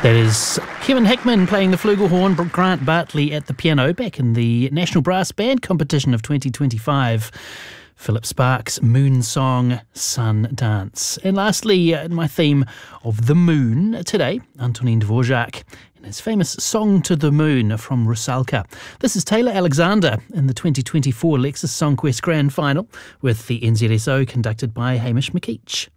That is Kevin Hickman playing the flugelhorn, Grant Bartley at the piano, back in the National Brass Band Competition of 2025. Philip Sparks' Moon Song, Sun Dance. And lastly, in my theme of the moon today, Antonin Dvorak and his famous Song to the Moon from Rusalka. This is Taylor Alexander in the 2024 Lexus Songquest Grand Final with the NZSO conducted by Hamish McKeach.